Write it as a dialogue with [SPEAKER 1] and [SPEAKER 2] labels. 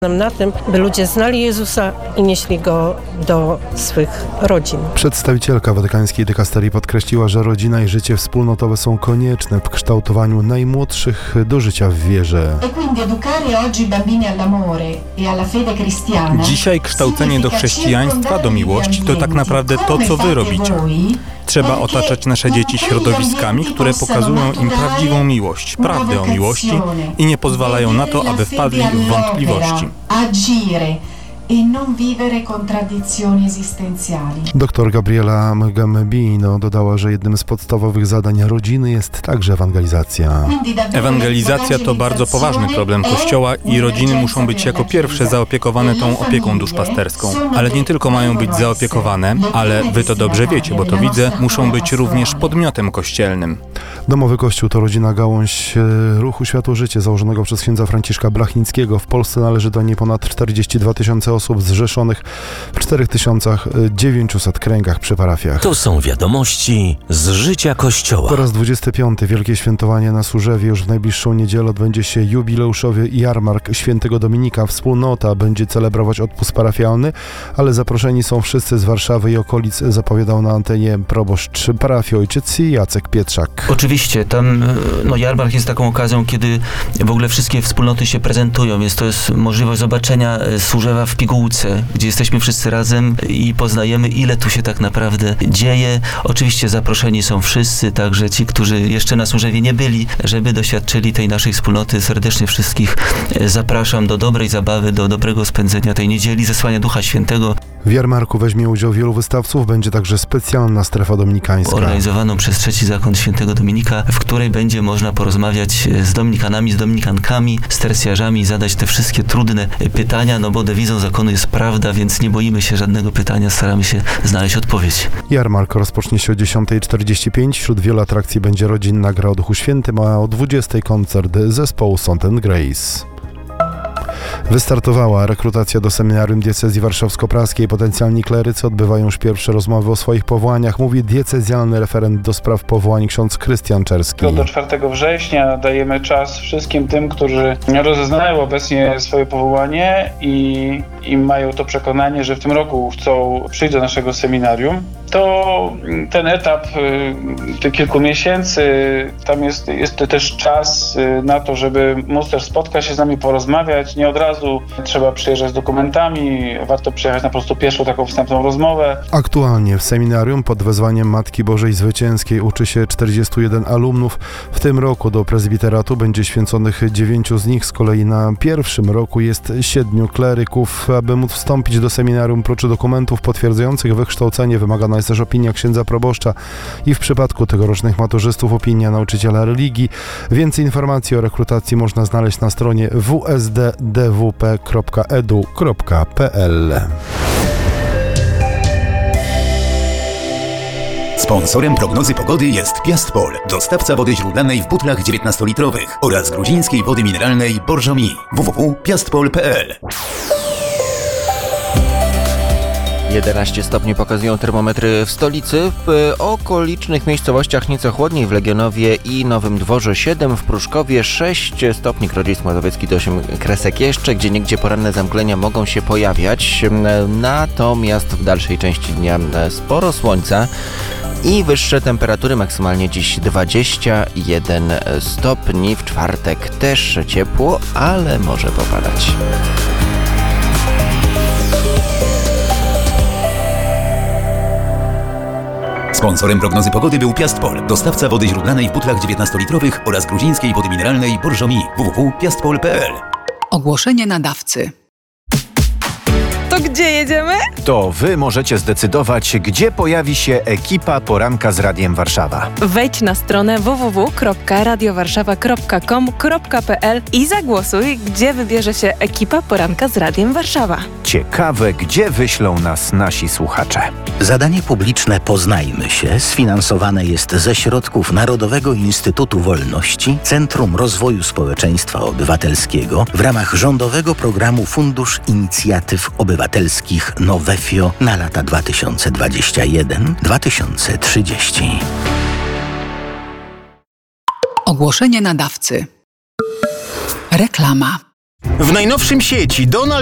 [SPEAKER 1] nam na tym, by ludzie znali Jezusa i nieśli Go do swych rodzin.
[SPEAKER 2] Przedstawicielka watykańskiej dykasterii podkreśliła, że rodzina i życie wspólnotowe są konieczne w kształtowaniu najmłodszych do życia w wierze.
[SPEAKER 3] Dzisiaj kształcenie do chrześcijaństwa, do miłości to tak naprawdę to, co wy robicie. Trzeba otaczać nasze dzieci środowiskami, które pokazują im prawdziwą miłość, prawdę o miłości i nie pozwalają na to, aby wpadli w wątpliwości.
[SPEAKER 2] Doktor Gabriela Gambino dodała, że jednym z podstawowych zadań rodziny jest także ewangelizacja.
[SPEAKER 3] Ewangelizacja to bardzo poważny problem Kościoła i rodziny muszą być jako pierwsze zaopiekowane tą opieką duszpasterską. Ale nie tylko mają być zaopiekowane, ale wy to dobrze wiecie, bo to widzę, muszą być również podmiotem kościelnym.
[SPEAKER 2] Domowy Kościół to rodzina gałąź ruchu Światło-Życie założonego przez księdza Franciszka Blachnickiego. W Polsce należy do niej ponad 42 000 osób zrzeszonych w 4900 kręgach przy parafiach.
[SPEAKER 4] To są wiadomości z życia Kościoła.
[SPEAKER 2] Po raz 25. Wielkie Świętowanie na Służewie. Już w najbliższą niedzielę odbędzie się jubileuszowy jarmark Świętego Dominika. Wspólnota będzie celebrować odpust parafialny, ale zaproszeni są wszyscy z Warszawy i okolic, zapowiadał na antenie proboszcz parafii ojciec Jacek Pietrzak.
[SPEAKER 5] Oczywiście, tam jarmark jest taką okazją, kiedy w ogóle wszystkie wspólnoty się prezentują. To jest możliwość zobaczenia Służewa w pigułce, gdzie jesteśmy wszyscy razem i poznajemy, ile tu się tak naprawdę dzieje. Oczywiście zaproszeni są wszyscy, także ci, którzy jeszcze na Służewie nie byli, żeby doświadczyli tej naszej wspólnoty. Serdecznie wszystkich zapraszam do dobrej zabawy, do dobrego spędzenia tej niedzieli, zesłania Ducha Świętego.
[SPEAKER 2] W jarmarku weźmie udział wielu wystawców, będzie także specjalna strefa dominikańska.
[SPEAKER 5] Organizowaną przez Trzeci Zakon Świętego Dominika, w której będzie można porozmawiać z dominikanami, z dominikankami, z tercjarzami, zadać te wszystkie trudne pytania, bo dewizą zakonu jest prawda, więc nie boimy się żadnego pytania, staramy się znaleźć odpowiedź.
[SPEAKER 2] Jarmark rozpocznie się o 10:45. Wśród wielu atrakcji będzie rodzinna gra o Duchu Świętym, a o 20:00 koncert zespołu Salt and Grace. Wystartowała rekrutacja do seminarium diecezji warszawsko-praskiej. Potencjalni klerycy odbywają już pierwsze rozmowy o swoich powołaniach, mówi diecezjalny referent do spraw powołań ksiądz Krystian Czerski.
[SPEAKER 6] Do 4 września dajemy czas wszystkim tym, którzy rozeznają obecnie swoje powołanie i mają to przekonanie, że w tym roku chcą przyjść do naszego seminarium. To ten etap tych kilku miesięcy, tam jest też czas na to, żeby móc też spotkać się z nami, porozmawiać. Nie od razu trzeba przyjeżdżać z dokumentami, warto przyjechać na po prostu pierwszą taką wstępną rozmowę.
[SPEAKER 2] Aktualnie w seminarium pod wezwaniem Matki Bożej Zwycięskiej uczy się 41 alumnów. W tym roku do prezbiteratu będzie święconych 9 z nich, z kolei na pierwszym roku jest 7 kleryków. Aby móc wstąpić do seminarium, prócz dokumentów potwierdzających wykształcenie, wymagana jest też opinia księdza proboszcza i w przypadku tegorocznych maturzystów opinia nauczyciela religii. Więcej informacji o rekrutacji można znaleźć na stronie wsddwp.edu.pl.
[SPEAKER 7] Sponsorem prognozy pogody jest Piastpol, dostawca wody źródlanej w butlach 19-litrowych oraz gruzińskiej wody mineralnej Borżomi. www.piastpol.pl.
[SPEAKER 8] 11 stopni pokazują termometry w stolicy, w okolicznych miejscowościach nieco chłodniej, w Legionowie i Nowym Dworze 7, w Pruszkowie 6 stopni, Grodzisk Mazowiecki to 8 kresek jeszcze, gdzieniegdzie poranne zamglenia mogą się pojawiać, natomiast w dalszej części dnia sporo słońca i wyższe temperatury, maksymalnie dziś 21 stopni, w czwartek też ciepło, ale może popadać.
[SPEAKER 7] Sponsorem prognozy pogody był Piastpol, dostawca wody źródlanej w butlach 19-litrowych oraz gruzińskiej wody mineralnej Borżomi. www.piastpol.pl.
[SPEAKER 9] Ogłoszenie nadawcy.
[SPEAKER 10] To gdzie jedziemy?
[SPEAKER 11] To wy możecie zdecydować, gdzie pojawi się ekipa Poranka z Radiem Warszawa.
[SPEAKER 10] Wejdź na stronę www.radiowarszawa.com.pl i zagłosuj, gdzie wybierze się ekipa Poranka z Radiem Warszawa.
[SPEAKER 11] Ciekawe, gdzie wyślą nas nasi słuchacze.
[SPEAKER 12] Zadanie publiczne Poznajmy się sfinansowane jest ze środków Narodowego Instytutu Wolności, Centrum Rozwoju Społeczeństwa Obywatelskiego w ramach rządowego programu Fundusz Inicjatyw Obywatelskich Nowefio na lata 2021-2030.
[SPEAKER 9] Ogłoszenie nadawcy. Reklama.
[SPEAKER 11] W najnowszym sieci Donald